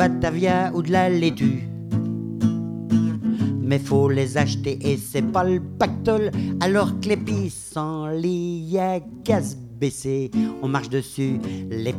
Batavia ou de la laitue. Mais faut les acheter et c'est pas le pactole. Alors que les pissenlits à gaz baissé, on marche dessus, les